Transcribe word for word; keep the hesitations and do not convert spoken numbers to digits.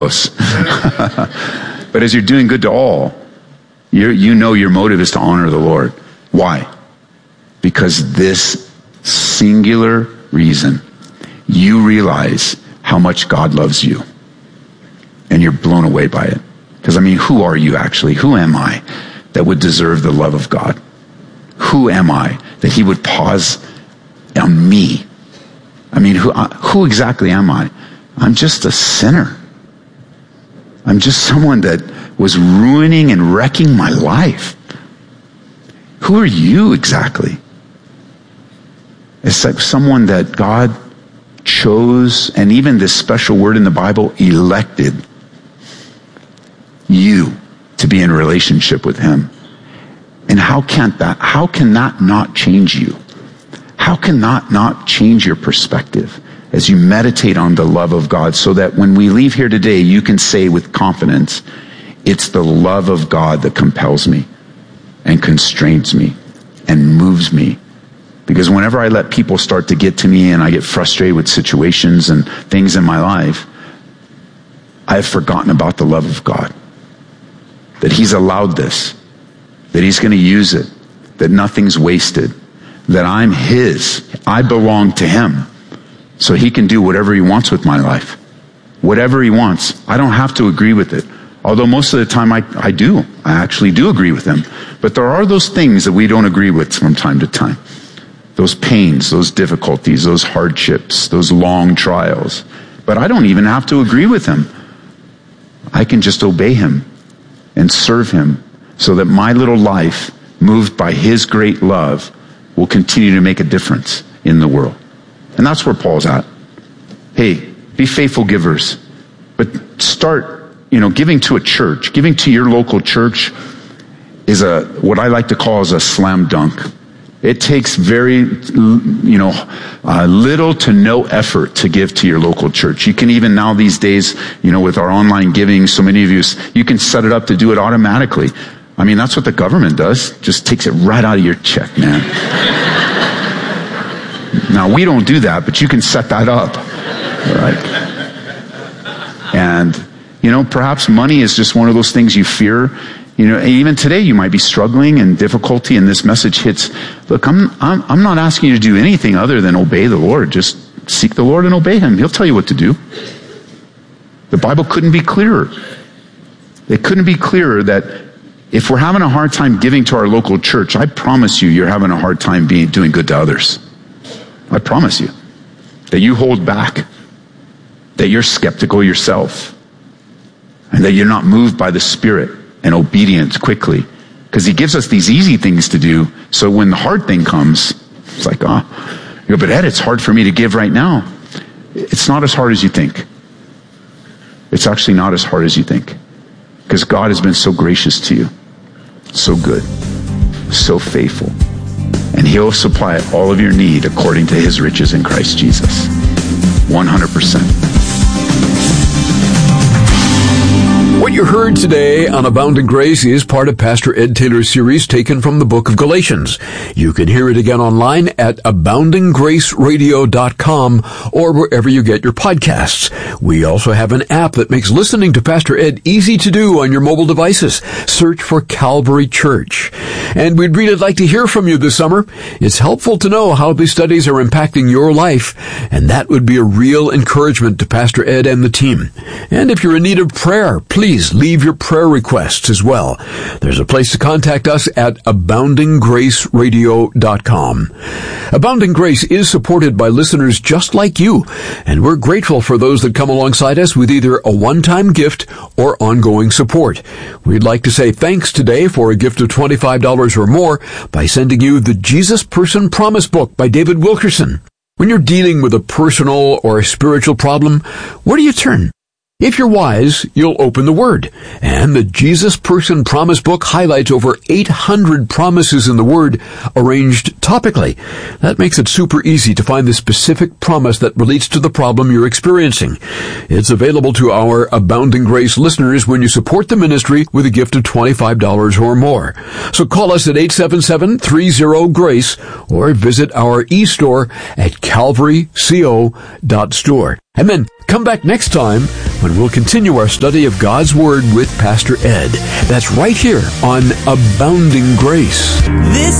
But as you're doing good to all, you you know your motive is to honor the Lord. Why? Because this singular reason, you realize how much God loves you. And you're blown away by it. Because, I mean, who are you actually? Who am I that would deserve the love of God? Who am I that he would pause on me? I mean, who, who exactly am I? I'm just a sinner. I'm just someone that was ruining and wrecking my life. Who are you exactly? It's like someone that God chose, and even this special word in the Bible, elected you to be in relationship with him. And how can that, how can that not change you? How can that not change your perspective as you meditate on the love of God, so that when we leave here today, you can say with confidence, it's the love of God that compels me and constrains me and moves me. Because whenever I let people start to get to me and I get frustrated with situations and things in my life, I've forgotten about the love of God. That he's allowed this. That he's going to use it. That nothing's wasted. That I'm his. I belong to him. So he can do whatever he wants with my life. Whatever he wants. I don't have to agree with it. Although most of the time I, I do. I actually do agree with him. But there are those things that we don't agree with from time to time. Those pains, those difficulties, those hardships, those long trials. But I don't even have to agree with him. I can just obey him and serve him, so that my little life, moved by his great love, will continue to make a difference in the world. And that's where Paul's at. Hey, be faithful givers. But start, you know, giving to a church. Giving to your local church is a, what I like to call is a slam dunk. It takes very, you know, uh, little to no effort to give to your local church. You can even now these days, you know, with our online giving, so many of you, you can set it up to do it automatically. I mean, that's what the government does. Just takes it right out of your check, man. Now, we don't do that, but you can set that up. Right? And, you know, perhaps money is just one of those things you fear. You know, even today you might be struggling and difficulty, and this message hits. Look, I'm, I'm, I'm not asking you to do anything other than obey the Lord. Just seek the Lord and obey him. He'll tell you what to do. The Bible couldn't be clearer. It couldn't be clearer that if we're having a hard time giving to our local church, I promise you, you're having a hard time being, doing good to others. I promise you. That you hold back. That you're skeptical yourself. And that you're not moved by the Spirit and obedient quickly. Because he gives us these easy things to do, so when the hard thing comes, it's like, ah, oh, you go, but Ed, it's hard for me to give right now. It's not as hard as you think. It's actually not as hard as you think. Because God has been so gracious to you. So good. So faithful. And he'll supply all of your need according to his riches in Christ Jesus. one hundred percent. What you heard today on Abounding Grace is part of Pastor Ed Taylor's series taken from the book of Galatians. You can hear it again online at abounding grace radio dot com or wherever you get your podcasts. We also have an app that makes listening to Pastor Ed easy to do on your mobile devices. Search for Calvary Church. And we'd really like to hear from you this summer. It's helpful to know how these studies are impacting your life, and that would be a real encouragement to Pastor Ed and the team. And if you're in need of prayer, please Please leave your prayer requests as well. There's a place to contact us at abounding grace radio dot com. Abounding Grace is supported by listeners just like you, and we're grateful for those that come alongside us with either a one-time gift or ongoing support. We'd like to say thanks today for a gift of twenty-five dollars or more by sending you the Jesus Person Promise Book by David Wilkerson. When you're dealing with a personal or a spiritual problem, where do you turn? If you're wise, you'll open the Word. And the Jesus Person Promise Book highlights over eight hundred promises in the Word arranged topically. That makes it super easy to find the specific promise that relates to the problem you're experiencing. It's available to our Abounding Grace listeners when you support the ministry with a gift of twenty-five dollars or more. So call us at eight seven seven, three zero, GRACE or visit our e-store at calvary co dot store. And then come back next time when we'll continue our study of God's Word with Pastor Ed. That's right here on Abounding Grace. This